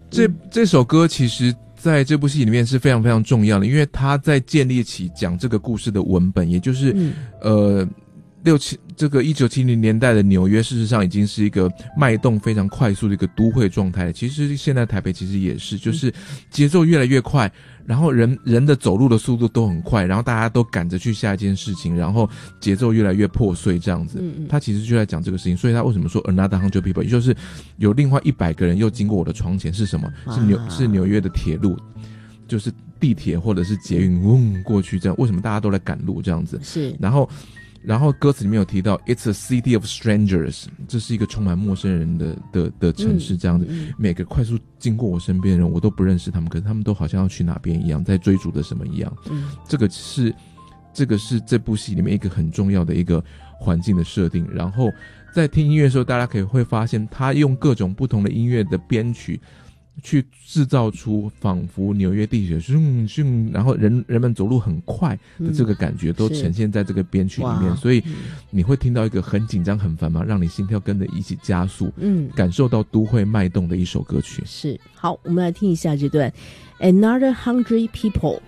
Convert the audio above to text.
这首歌其实在这部戏里面是非常非常重要的，因为它在建立起讲这个故事的文本，也就是1970年代的纽约事实上已经是一个脉动非常快速的一个都会状态，其实现在台北其实也是，就是节奏越来越快，然后人的走路的速度都很快，然后大家都赶着去下一件事情，然后节奏越来越破碎这样子。他其实就在讲这个事情，所以他为什么说 Another 100 people， 也就是有另外100个人又经过我的床前，是什么？是纽约的铁路，就是地铁或者是捷运过去这样。为什么大家都在赶路这样子？ 是， 然后歌词里面有提到 It's a city of strangers， 这是一个充满陌生人的城市这样子。每个快速经过我身边的人我都不认识他们，可是他们都好像要去哪边一样，在追逐的什么一样。这个是这部戏里面一个很重要的一个环境的设定。然后在听音乐的时候，大家会发现他用各种不同的音乐的编曲去制造出仿佛纽约地铁咻咻，然后人们走路很快的这个感觉，都呈现在这个编曲里面，所以你会听到一个很紧张很繁忙，让你心跳跟着一起加速，感受到都会脉动的一首歌曲。 是，好，我们来听一下这段 Another 100 people。